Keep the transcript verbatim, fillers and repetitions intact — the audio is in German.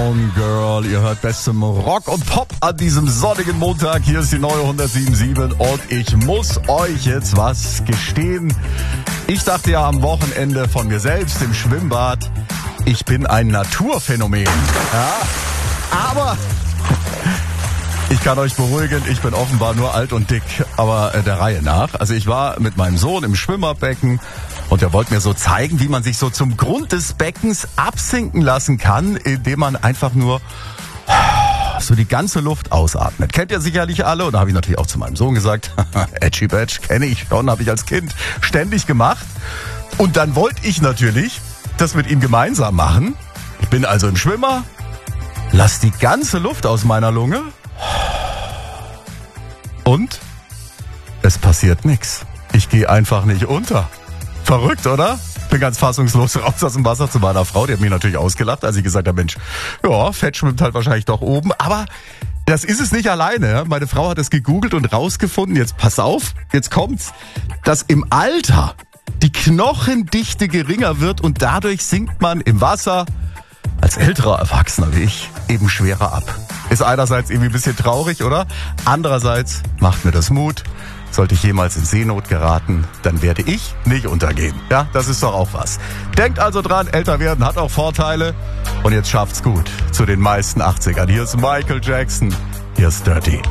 Town Girl. Ihr hört bestem Rock und Pop an diesem sonnigen Montag. Hier ist die neue hundertsieben Komma sieben und ich muss euch jetzt was gestehen. Ich dachte ja am Wochenende von mir selbst im Schwimmbad, ich bin ein Naturphänomen. Ja, aber ich kann euch beruhigen, ich bin offenbar nur alt und dick, aber äh, der Reihe nach. Also ich war mit meinem Sohn im Schwimmerbecken und er wollte mir so zeigen, wie man sich so zum Grund des Beckens absinken lassen kann, indem man einfach nur so die ganze Luft ausatmet. Kennt ihr sicherlich alle und da habe ich natürlich auch zu meinem Sohn gesagt, Edgy Badge, kenne ich schon, habe ich als Kind ständig gemacht. Und dann wollte ich natürlich das mit ihm gemeinsam machen. Ich bin also im Schwimmer, lass die ganze Luft aus meiner Lunge und es passiert nichts. Ich gehe einfach nicht unter. Verrückt, oder? Bin ganz fassungslos raus aus dem Wasser zu meiner Frau. Die hat mich natürlich ausgelacht, als ich gesagt habe, Mensch, ja, Fett schwimmt halt wahrscheinlich doch oben. Aber das ist es nicht alleine. Meine Frau hat es gegoogelt und rausgefunden. Jetzt pass auf, jetzt kommt's, dass im Alter die Knochendichte geringer wird und dadurch sinkt man im Wasser als älterer Erwachsener wie ich eben schwerer ab. Ist einerseits irgendwie ein bisschen traurig, oder? Andererseits macht mir das Mut. Sollte ich jemals in Seenot geraten, dann werde ich nicht untergehen. Ja, das ist doch auch was. Denkt also dran, älter werden hat auch Vorteile. Und jetzt schafft's gut zu den meisten achtzigern. Hier ist Michael Jackson, hier ist Dirty.